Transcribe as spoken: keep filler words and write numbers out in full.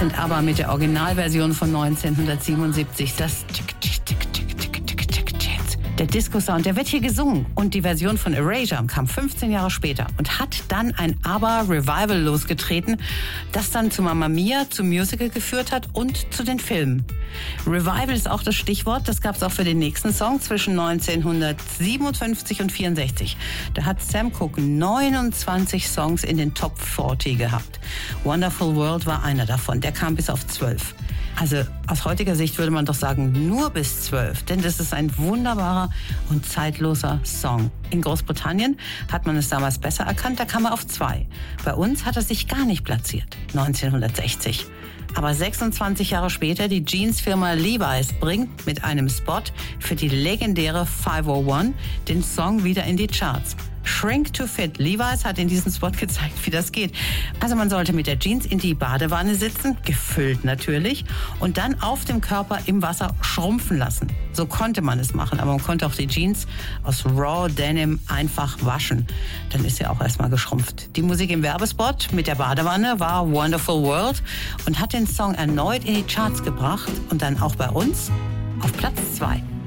sind aber mit der Originalversion von neunzehnhundertsiebenundsiebzig. Das Der Disco-Sound, der wird hier gesungen. Und die Version von Erasure kam fünfzehn Jahre später und hat dann ein ABBA-Revival losgetreten, das dann zu Mamma Mia, zum Musical geführt hat und zu den Filmen. Revival ist auch das Stichwort, das gab es auch für den nächsten Song zwischen neunzehnhundertsiebenundfünfzig und vierundsechzig. Da hat Sam Cooke neunundzwanzig Songs in den Top vierzig gehabt. Wonderful World war einer davon, der kam bis auf zwölf. Also aus heutiger Sicht würde man doch sagen, nur bis zwölf, denn das ist ein wunderbarer und zeitloser Song. In Großbritannien hat man es damals besser erkannt, da kam er auf zwei. Bei uns hat er sich gar nicht platziert, neunzehnhundertsechzig. Aber sechsundzwanzig Jahre später, die Jeans-Firma Levi's bringt mit einem Spot für die legendäre five oh one den Song wieder in die Charts. Shrink to Fit. Levi's hat in diesem Spot gezeigt, wie das geht. Also man sollte mit der Jeans in die Badewanne sitzen, gefüllt natürlich, und dann auf dem Körper im Wasser schrumpfen lassen. So konnte man es machen, aber man konnte auch die Jeans aus Raw Denim einfach waschen. Dann ist sie auch erstmal geschrumpft. Die Musik im Werbespot mit der Badewanne war Wonderful World und hat den Song erneut in die Charts gebracht und dann auch bei uns auf Platz zwei.